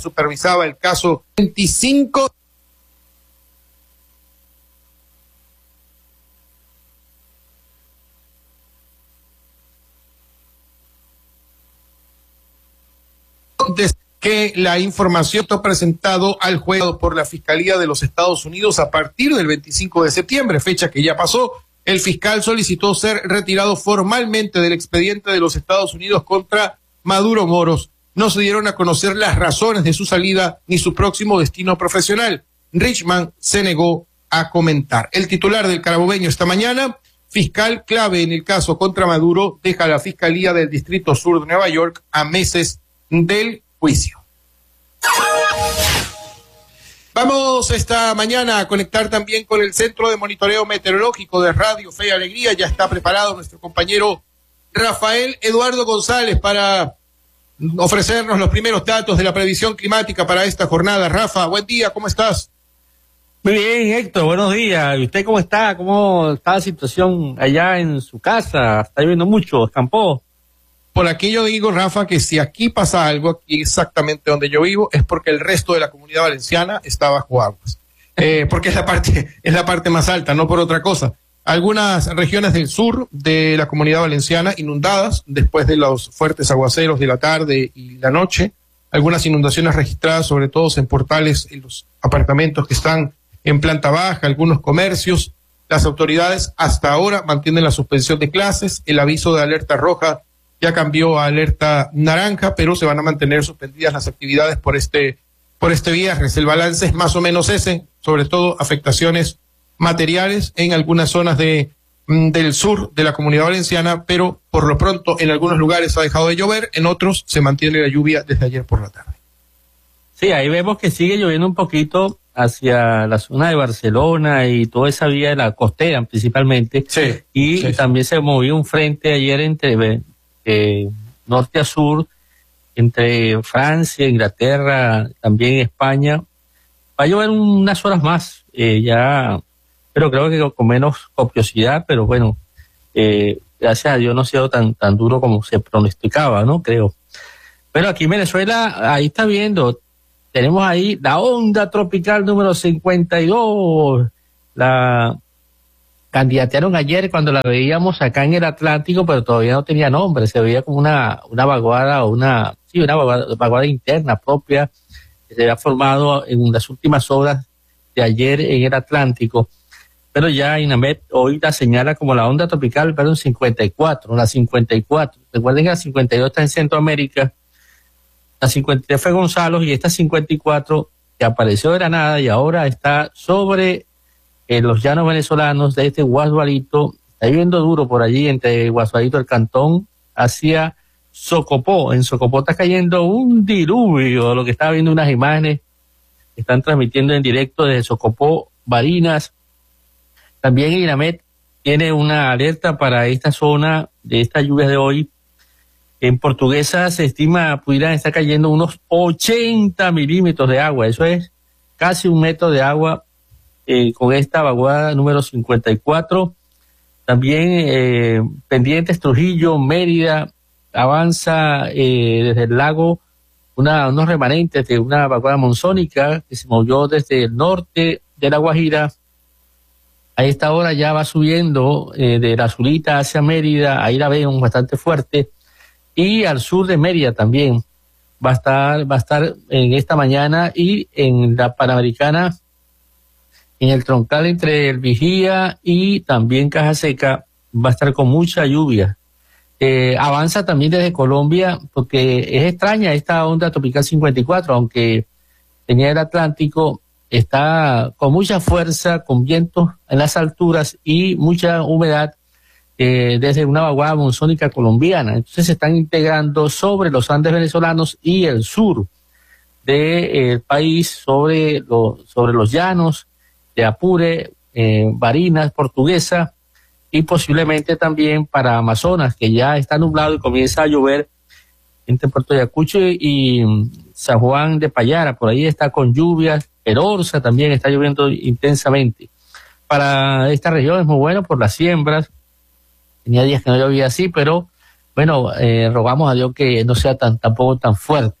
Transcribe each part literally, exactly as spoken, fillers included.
supervisaba el caso veinticinco que la información está presentado al juez por la Fiscalía de los Estados Unidos a partir del veinticinco de septiembre, fecha que ya pasó. El fiscal solicitó ser retirado formalmente del expediente de los Estados Unidos contra Maduro Moros. No se dieron a conocer las razones de su salida ni su próximo destino profesional. Richman se negó a comentar. El titular del Carabobeño esta mañana, fiscal clave en el caso contra Maduro, deja la Fiscalía del Distrito Sur de Nueva York a meses del juicio. Vamos esta mañana a conectar también con el Centro de Monitoreo Meteorológico de Radio Fe y Alegría. Ya está preparado nuestro compañero Rafael Eduardo González para ofrecernos los primeros datos de la previsión climática para esta jornada. Rafa, buen día, ¿cómo estás? Muy bien, Héctor, buenos días. ¿Y usted cómo está? ¿Cómo está la situación allá en su casa? ¿Está lloviendo mucho? ¿Escampó? Por aquí yo digo, Rafa, que si aquí pasa algo, aquí exactamente donde yo vivo, es porque el resto de la comunidad valenciana está bajo aguas. Eh, porque es la parte, es la parte más alta, no por otra cosa. Algunas regiones del sur de la comunidad valenciana inundadas después de los fuertes aguaceros de la tarde y la noche. Algunas inundaciones registradas, sobre todo en portales, en los apartamentos que están en planta baja, algunos comercios. Las autoridades hasta ahora mantienen la suspensión de clases, el aviso de alerta roja ya cambió a alerta naranja, pero se van a mantener suspendidas las actividades por este, por este viernes. El balance es más o menos ese, sobre todo afectaciones materiales en algunas zonas de, del sur de la comunidad valenciana, pero por lo pronto en algunos lugares ha dejado de llover, en otros se mantiene la lluvia desde ayer por la tarde. Sí, ahí vemos que sigue lloviendo un poquito hacia la zona de Barcelona y toda esa vía de la costera principalmente. Sí, y sí, también sí. Se movió un frente ayer entre eh, norte a sur, entre Francia, Inglaterra, también España. Va a llover unas horas más, eh, ya, pero creo que con menos copiosidad, pero bueno, eh, gracias a Dios no ha sido tan, tan duro como se pronosticaba, ¿no? Creo. Pero aquí en Venezuela, ahí está viendo, tenemos ahí la onda tropical número cincuenta y dos, la candidatearon ayer cuando la veíamos acá en el Atlántico, pero todavía no tenía nombre, se veía como una, una vaguada o una, sí, una vaguada, vaguada interna propia que se había formado en las últimas horas de ayer en el Atlántico, pero ya INAMET hoy la señala como la onda tropical, perdón, cincuenta y cuatro, la cincuenta y cuatro, recuerden que la cincuenta y dos está en Centroamérica, la cincuenta y tres fue Gonzalo y esta cincuenta y cuatro que apareció de la nada y ahora está sobre en los llanos venezolanos de este Guasualito. Está lloviendo duro por allí entre Guasualito, el Cantón, hacia Socopó. En Socopó está cayendo un diluvio, lo que estaba viendo unas imágenes que están transmitiendo en directo desde Socopó, Barinas. También INAMET tiene una alerta para esta zona de esta lluvia de hoy. En Portuguesa se estima pudieran estar cayendo unos ochenta milímetros de agua. Eso es casi un metro de agua. Eh, con esta vaguada número cincuenta y cuatro, también eh, pendientes Trujillo, Mérida, avanza eh, desde el lago una, unos remanentes de una vaguada monzónica que se movió desde el norte de La Guajira. A esta hora ya va subiendo eh, de la Zulita hacia Mérida, ahí la vemos bastante fuerte, y al sur de Mérida también va a estar, va a estar en esta mañana, y en la Panamericana, en el troncal entre el Vigía y también Caja Seca, va a estar con mucha lluvia. Eh, avanza también desde Colombia, porque es extraña esta onda tropical cincuenta y cuatro, aunque tenía el Atlántico, está con mucha fuerza, con vientos en las alturas y mucha humedad eh, desde una vaguada monzónica colombiana. Entonces se están integrando sobre los Andes venezolanos y el sur del eh, país, sobre, lo, sobre los llanos de Apure, eh, Barinas, Portuguesa, y posiblemente también para Amazonas, que ya está nublado y comienza a llover entre Puerto Ayacucho y San Juan de Payara. Por ahí está con lluvias. Erorza también está lloviendo intensamente. Para esta región es muy bueno por las siembras. Tenía días que no llovía así, pero bueno, eh, rogamos a Dios que no sea tan tampoco tan fuerte.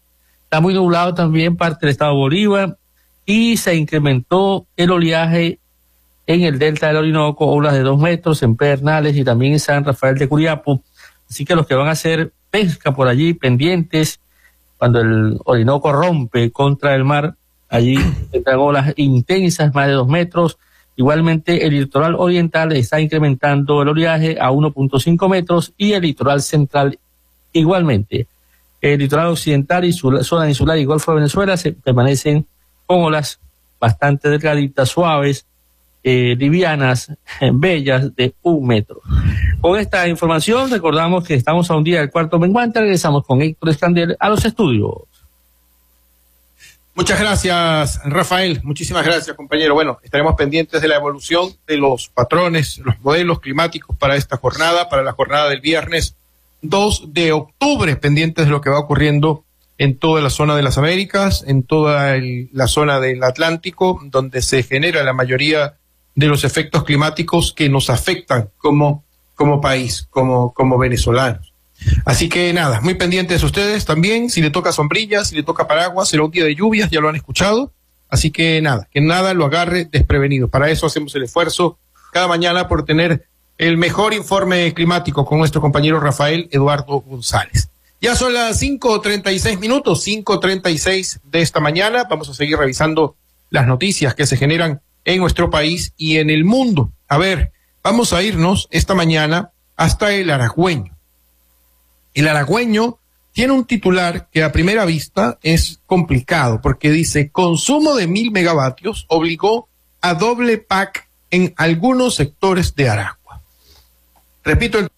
Está muy nublado también parte del estado Bolívar y se incrementó el oleaje en el delta del Orinoco, olas de dos metros en Pedernales y también en San Rafael de Curiapo. Así que los que van a hacer pesca por allí, pendientes, cuando el Orinoco rompe contra el mar, allí tendrán olas intensas, más de dos metros. Igualmente, el litoral oriental está incrementando el oleaje a uno punto cinco metros y el litoral central igualmente. El litoral occidental y su zona insular y Golfo de Venezuela se permanecen con olas bastante delgaditas, suaves, eh, livianas, bellas, de un metro. Con esta información recordamos que estamos a un día del cuarto menguante. Regresamos con Héctor Escandel a los estudios. Muchas gracias, Rafael. Muchísimas gracias, compañero. Bueno, estaremos pendientes de la evolución de los patrones, los modelos climáticos para esta jornada, para la jornada del viernes dos de octubre, pendientes de lo que va ocurriendo en toda la zona de las Américas, en toda el, la zona del Atlántico, donde se genera la mayoría de los efectos climáticos que nos afectan como, como país, como, como venezolanos. Así que nada, muy pendientes ustedes también. Si le toca sombrilla, si le toca paraguas, será un día de lluvias, ya lo han escuchado. Así que nada, que nada lo agarre desprevenido. Para eso hacemos el esfuerzo cada mañana por tener el mejor informe climático con nuestro compañero Rafael Eduardo González. Ya son las cinco treinta y seis minutos, cinco treinta y seis de esta mañana. Vamos a seguir revisando las noticias que se generan en nuestro país y en el mundo. A ver, vamos a irnos esta mañana hasta el Aragüeño. El Aragüeño tiene un titular que a primera vista es complicado porque dice: consumo de mil megavatios obligó a doble P A C en algunos sectores de Aragua. Repito el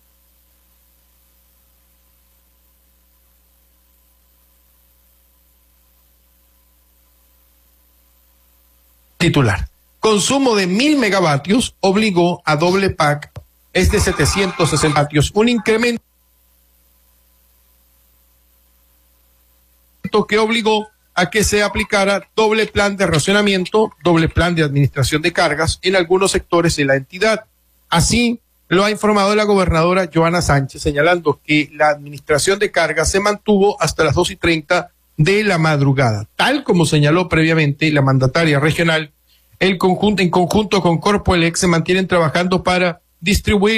titular. Consumo de mil megavatios obligó a doble P A C, es de setecientos sesenta vatios, un incremento que obligó a que se aplicara doble plan de racionamiento, doble plan de administración de cargas en algunos sectores de la entidad. Así lo ha informado la gobernadora Joana Sánchez, señalando que la administración de cargas se mantuvo hasta las dos y treinta de la madrugada. Tal como señaló previamente la mandataria regional, el conjunto, en conjunto con Corpoelec se mantienen trabajando para distribuir